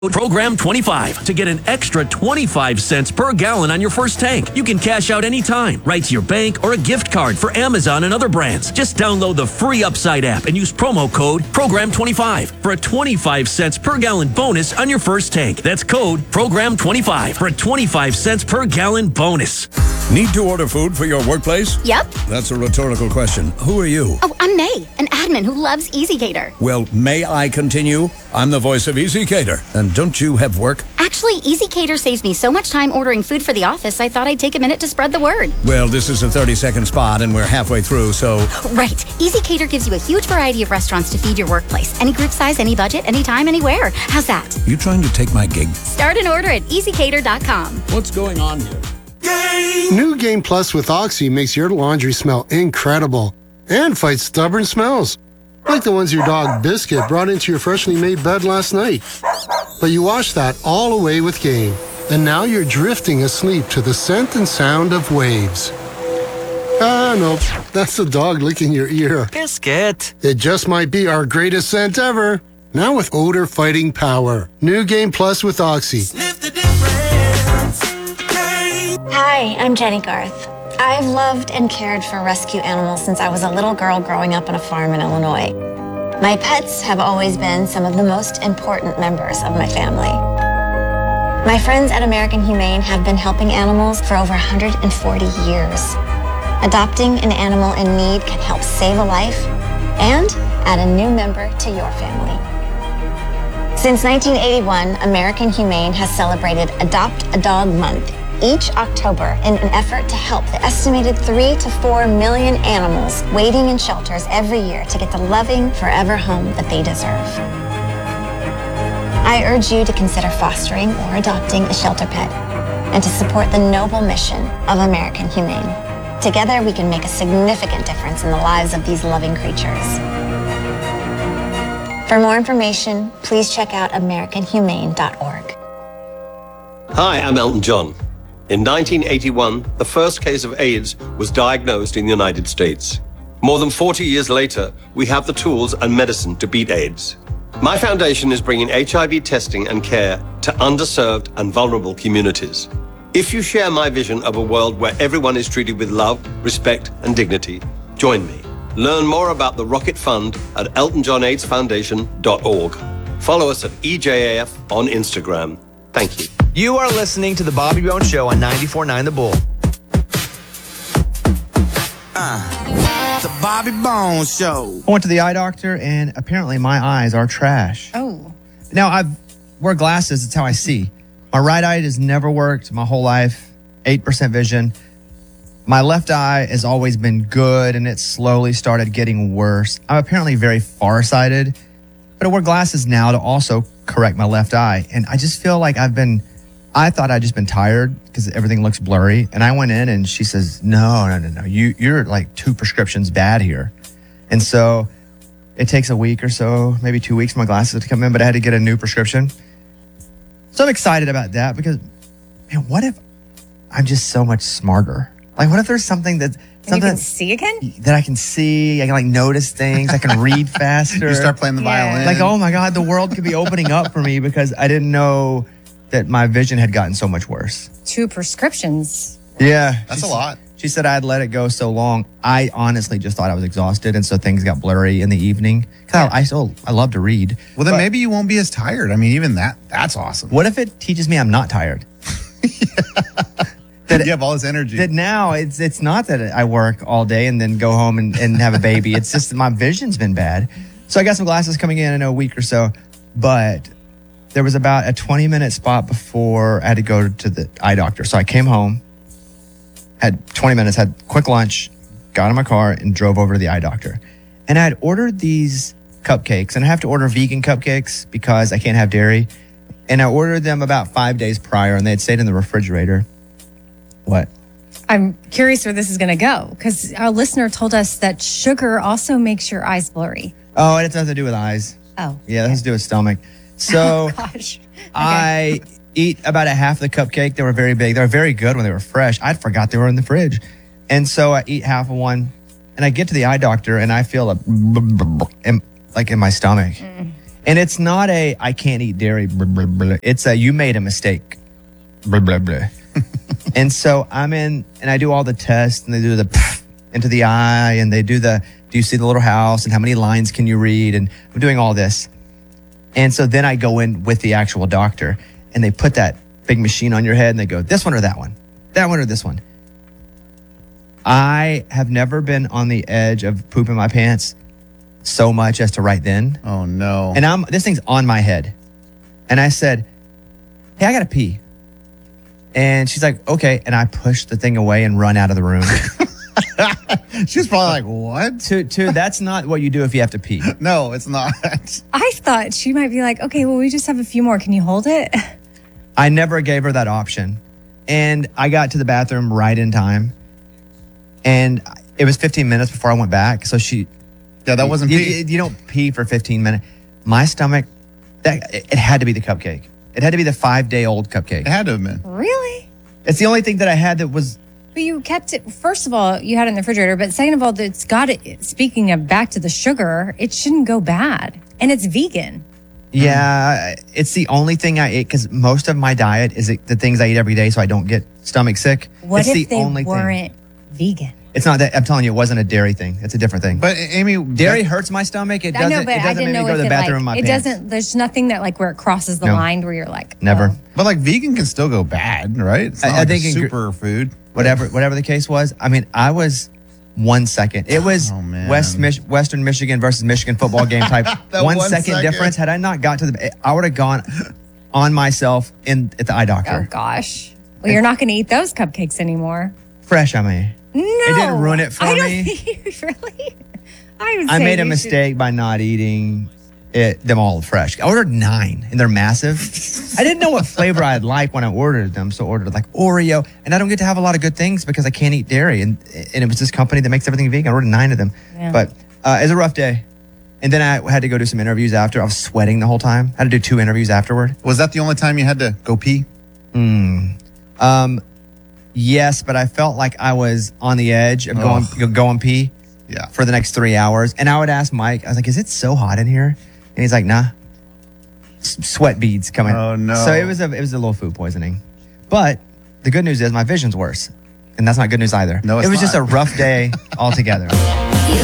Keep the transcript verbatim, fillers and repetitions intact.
Program twenty-five to get an extra twenty-five cents per gallon on your first tank. You can cash out anytime, right to your bank or a gift card for Amazon and other brands. Just download the free Upside app and use promo code Program twenty-five for a twenty-five cents per gallon bonus on your first tank. That's code Program twenty-five for a twenty-five cents per gallon bonus. Need to order food for your workplace? Yep. That's a rhetorical question. Who are you? Oh, I'm May, an admin who loves EasyCater. Well, may I continue? I'm the voice of EasyCater. And don't you have work? Actually, EasyCater saves me so much time ordering food for the office, I thought I'd take a minute to spread the word. Well, this is a thirty-second spot, and we're halfway through, so... Right. EasyCater gives you a huge variety of restaurants to feed your workplace. Any group size, any budget, anytime, anywhere. How's that? You trying to take my gig? Start an order at easy cater dot com. What's going on here? Game. New Game Plus with Oxy makes your laundry smell incredible and fights stubborn smells, like the ones your dog Biscuit brought into your freshly made bed last night. But you washed that all away with Game, and now you're drifting asleep to the scent and sound of waves. Ah, no, that's the dog licking your ear. Biscuit. It just might be our greatest scent ever. Now with odor fighting power. New Game Plus with Oxy. Sniff the difference. Hi, I'm Jenny Garth. I've loved and cared for rescue animals since I was a little girl growing up on a farm in Illinois. My pets have always been some of the most important members of my family. My friends at American Humane have been helping animals for over one hundred forty years. Adopting an animal in need can help save a life and add a new member to your family. Since nineteen eighty-one, American Humane has celebrated Adopt a Dog Month each October in an effort to help the estimated three to four million animals waiting in shelters every year to get the loving, forever home that they deserve. I urge you to consider fostering or adopting a shelter pet and to support the noble mission of American Humane. Together, we can make a significant difference in the lives of these loving creatures. For more information, please check out american humane dot org. Hi, I'm Elton John. In nineteen eighty-one, the first case of AIDS was diagnosed in the United States. More than forty years later, we have the tools and medicine to beat AIDS. My foundation is bringing H I V testing and care to underserved and vulnerable communities. If you share my vision of a world where everyone is treated with love, respect, and dignity, join me. Learn more about the Rocket Fund at elton john aids foundation dot org. Follow us at E J A F on Instagram. Thank you. You are listening to The Bobby Bones Show on ninety-four point nine The Bull. Uh, the Bobby Bones Show. I went to the eye doctor, and apparently my eyes are trash. Oh. Now, I wear glasses. It's how I see. My right eye has never worked my whole life, eight percent vision. My left eye has always been good, and it slowly started getting worse. I'm apparently very farsighted, but I wear glasses now to also correct my left eye. And I just feel like I've been... I thought I'd just been tired because everything looks blurry. And I went in and she says, no, no, no, no. You, you're like two prescriptions bad here. And so it takes a week or so, maybe two weeks for my glasses to come in, but I had to get a new prescription. So I'm excited about that because, man, what if I'm just so much smarter? Like, what if there's something that... And you can see again? That I can see. I can like notice things. I can read faster. You start playing the Yeah. violin. Like, oh my God, the world could be opening up for me because I didn't know that my vision had gotten so much worse. Two prescriptions. Yeah. That's She- a lot. She said I'd let it go so long. I honestly just thought I was exhausted, and so things got blurry in the evening. Cause I, I still I love to read. Well, then But maybe you won't be as tired. I mean, even that, that's awesome. what if it teaches me I'm not tired? That you have all this energy. That now it's it's not that I work all day and then go home and, and have a baby. It's just that my vision's been bad. So I got some glasses coming in in a week or so, but there was about a twenty minute spot before I had to go to the eye doctor. So I came home, had twenty minutes, had quick lunch, got in my car and drove over to the eye doctor. And I had ordered these cupcakes, and I have to order vegan cupcakes because I can't have dairy. And I ordered them about five days prior, and they had stayed in the refrigerator. What? I'm curious where this is going to go because our listener told us that sugar also makes your eyes blurry. Oh, it has nothing to do with eyes. Oh. Yeah, that has to do with stomach. So Oh, gosh. Okay. I eat about a half of the cupcake. They were very big. They were very good when they were fresh. I forgot they were in the fridge. And so I eat half of one, and I get to the eye doctor, and I feel a in, like in my stomach. Mm. And it's not a, I can't eat dairy. Blah, blah, blah. It's a, you made a mistake. Blah, blah, blah. And so I'm in, and I do all the tests, and they do the pff into the eye, and they do the, do you see the little house, and how many lines can you read? And I'm doing all this. And so then I go in with the actual doctor, and they put that big machine on your head, and they go, this one or that one? That one or this one? I have never been on the edge of pooping my pants so much as to right then. Oh, no. And I'm this thing's on my head. And I said, hey, I got to pee. And she's like, okay. And I pushed the thing away and run out of the room. She's probably like, what? To, to, that's not what you do if you have to pee. No, it's not. I thought she might be like, okay, well, we just have a few more. Can you hold it? I never gave her that option. And I got to the bathroom right in time. And it was fifteen minutes before I went back. So she... Yeah, that wasn't you, pee. You, you don't pee for fifteen minutes. My stomach, that it had to be the cupcake. It had to be the five-day-old cupcake. It had to have been. Really? It's the only thing that I had that was... But you kept it, first of all, you had it in the refrigerator, but second of all, it's got it, speaking of back to the sugar, it shouldn't go bad. And it's vegan. Yeah, it's the only thing I ate because most of my diet is the things I eat every day so I don't get stomach sick. What it's if the they only weren't thing. vegan? It's not that. I'm telling you, it wasn't a dairy thing. It's a different thing. But Amy, dairy hurts my stomach. It I doesn't. know, but it I doesn't didn't make me know go if to the it, bathroom like, in my it pants. doesn't, there's nothing that like where it crosses the No. line where you're like, Never. oh. But like vegan can still go bad, right? It's not I- I like think a in gr- super food. Whatever, whatever the case was. I mean, I was one second. It was Oh, man. West Mich- Western Michigan versus Michigan football game type. That one one second second. difference. Had I not got to the, I would have gone on myself in at the eye Oh doctor. gosh. Well, you're not going to eat those cupcakes anymore. Fresh, I mean. No. It didn't ruin it for I don't me. think you really. I, would I say made a you mistake by not eating it, them all fresh. I ordered nine, and they're massive. I didn't know what flavor I'd like when I ordered them, so I ordered like Oreo. And I don't get to have a lot of good things because I can't eat dairy. And and it was this company that makes everything vegan. I ordered nine of them. Yeah. But uh, it was a rough day. And then I had to go do some interviews after. I was sweating the whole time. I had to do two interviews afterward. Was that the only time you had to go pee? Mm. Um, yes, but I felt like I was on the edge of going Ugh. going pee. Yeah. For the next three hours. And I would ask Mike, I was like, is it so hot in here? And he's like, nah. S- sweat beads coming. Oh, no. So it was a it was a little food poisoning. But the good news is my vision's worse. And that's not good news either. No, it's It was just a not. rough day altogether.